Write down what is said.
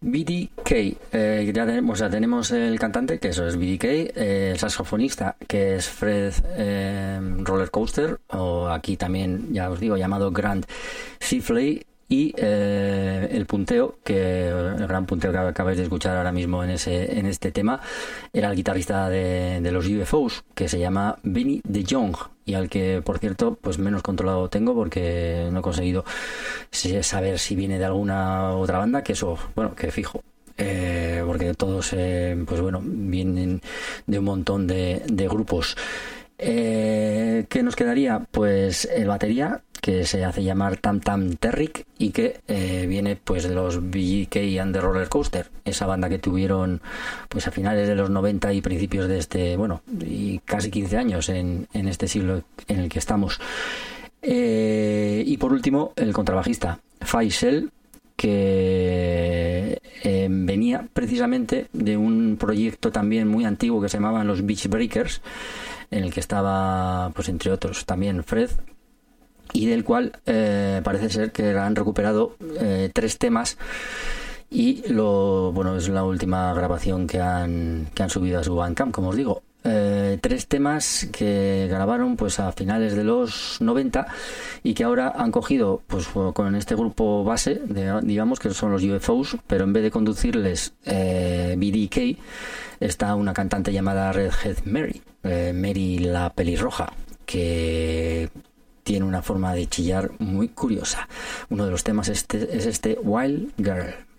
BDK, ya tenemos el cantante, que eso es BDK, el saxofonista, que es Fred Roller Coaster, o aquí también, ya os digo, llamado Grant Shifley, y el punteo, el gran punteo que acabáis de escuchar ahora mismo en este tema, era el guitarrista de los UFOs, que se llama Benny de Jong, y al que, por cierto, pues menos controlado tengo, porque no he conseguido saber si viene de alguna otra banda, que eso, bueno, que fijo, porque todos pues bueno, vienen de un montón de grupos. ¿Qué nos quedaría? Pues el batería, que se hace llamar Tam Tam Terrik, y que viene pues de los BGK and the Roller Coaster, esa banda que tuvieron pues a finales de los 90 y principios de y casi 15 años en este siglo en el que estamos. Y por último, el contrabajista Faisal, que venía precisamente de un proyecto también muy antiguo que se llamaban los Beach Breakers, en el que estaba, pues entre otros, también Fred, y del cual parece ser que han recuperado 3 temas, y es la última grabación que han subido a su Bandcamp, como os digo. 3 temas que grabaron pues a finales de los 90 y que ahora han cogido pues con este grupo base, digamos, que son los UFOs, pero en vez de conducirles BDK, está una cantante llamada Redhead Mary, Mary la pelirroja, que tiene una forma de chillar muy curiosa. Uno de los temas es este Wild Girl.